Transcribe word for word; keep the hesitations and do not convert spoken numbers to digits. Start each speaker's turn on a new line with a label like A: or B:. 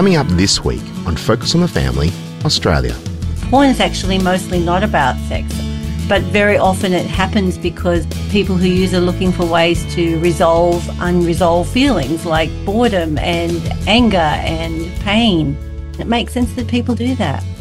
A: Coming up this week on Focus on the Family, Australia.
B: Porn is actually mostly not about sex, but very often it happens because people who use it are looking for ways to resolve unresolved feelings like boredom and anger and pain. It makes sense that people do that.